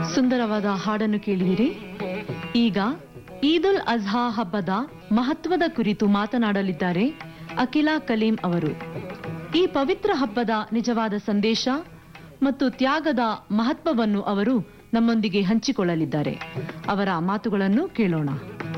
ಸುಂದರವಾದ ಹಾಡನ್ನು ಕೇಳಿದಿರಿ. ಈಗ ಈದ್ ಉಲ್ ಅಜ್ಹಾ ಹಬ್ಬದ ಮಹತ್ವದ ಕುರಿತು ಮಾತನಾಡಲಿದ್ದಾರೆ ಅಖಿಲಾ ಕಲೀಂ ಅವರು. ಈ ಪವಿತ್ರ ಹಬ್ಬದ ನಿಜವಾದ ಸಂದೇಶ ಮತ್ತು ತ್ಯಾಗದ ಮಹತ್ವವನ್ನು ಅವರು ನಮ್ಮೊಂದಿಗೆ ಹಂಚಿಕೊಳ್ಳಲಿದ್ದಾರೆ. ಅವರ ಮಾತುಗಳನ್ನು ಕೇಳೋಣ.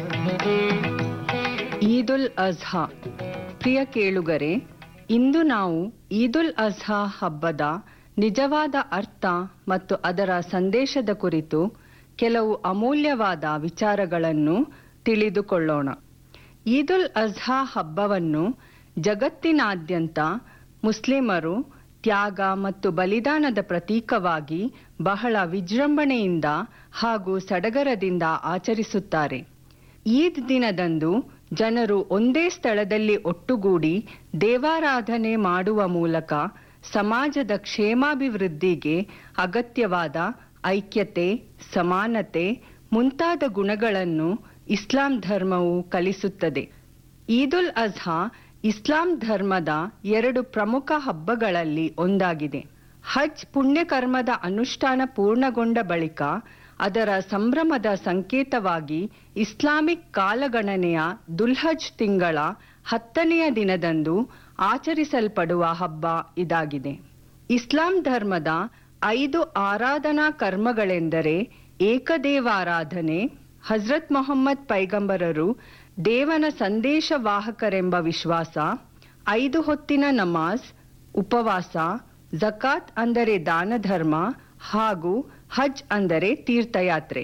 ಈದ್ ಉಲ್ ಅಜ್ಹಾ. ಪ್ರಿಯ ಕೇಳುಗರೆ, ಇಂದು ನಾವು ಈದ್ ಉಲ್ ಅಜ್ಹಾ ಹಬ್ಬದ ನಿಜವಾದ ಅರ್ಥ ಮತ್ತು ಅದರ ಸಂದೇಶದ ಕುರಿತು ಕೆಲವು ಅಮೂಲ್ಯವಾದ ವಿಚಾರಗಳನ್ನು ತಿಳಿದುಕೊಳ್ಳೋಣ. ಈದ್ ಉಲ್ ಅಜ್ಹಾ ಹಬ್ಬವನ್ನು ಜಗತ್ತಿನಾದ್ಯಂತ ಮುಸ್ಲಿಮರು ತ್ಯಾಗ ಮತ್ತು ಬಲಿದಾನದ ಪ್ರತೀಕವಾಗಿ ಬಹಳ ವಿಜೃಂಭಣೆಯಿಂದ ಹಾಗೂ ಸಡಗರದಿಂದ ಆಚರಿಸುತ್ತಾರೆ. ಈದ್ ದಿನದಂದು ಜನರು ಒಂದೇ ಸ್ಥಳದಲ್ಲಿ ಒಟ್ಟುಗೂಡಿ ದೇವಾರಾಧನೆ ಮಾಡುವ ಮೂಲಕ ಸಮಾಜದ ಕ್ಷೇಮಾಭಿವೃದ್ಧಿಗೆ ಅಗತ್ಯವಾದ ಐಕ್ಯತೆ, ಸಮಾನತೆ ಮುಂತಾದ ಗುಣಗಳನ್ನು ಇಸ್ಲಾಂ ಧರ್ಮವು ಕಲಿಸುತ್ತದೆ. ಈದ್ ಉಲ್ ಅಜ್ಹಾ ಇಸ್ಲಾಂ ಧರ್ಮದ 2 ಪ್ರಮುಖ ಹಬ್ಬಗಳಲ್ಲಿ ಒಂದಾಗಿದೆ. ಹಜ್ ಪುಣ್ಯಕರ್ಮದ ಅನುಷ್ಠಾನ ಪೂರ್ಣಗೊಂಡ ಬಳಿಕ ಅದರ ಸಂಭ್ರಮದ ಸಂಕೇತವಾಗಿ ಇಸ್ಲಾಮಿಕ್ ಕಾಲಗಣನೆಯ ದುಲ್ಹಜ್ ತಿಂಗಳ 10ನೆಯ ದಿನದಂದು ಆಚರಿಸಲ್ಪಡುವ ಹಬ್ಬ ಇದಾಗಿದೆ. ಇಸ್ಲಾಂ ಧರ್ಮದ 5 ಆರಾಧನಾ ಕರ್ಮಗಳೆಂದರೆ ಏಕದೇವಾರಾಧನೆ, ಹಜರತ್ ಮೊಹಮ್ಮದ್ ಪೈಗಂಬರರು ದೇವನ ಸಂದೇಶವಾಹಕರೆಂಬ ವಿಶ್ವಾಸ, 5 ಹೊತ್ತಿನ ನಮಾಜ್, ಉಪವಾಸ, ಜಕಾತ್ ಅಂದರೆ ದಾನ ಧರ್ಮ ಹಾಗೂ ಹಜ್ ಅಂದರೆ ತೀರ್ಥಯಾತ್ರೆ.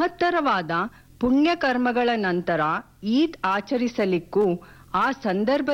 ಮಹತ್ತರವಾದ ಪುಣ್ಯಕರ್ಮಗಳ ನಂತರ ಈದ್ ಆಚರಿಸಲಿಕ್ಕೂ ಆ ಸಂದರ್ಭ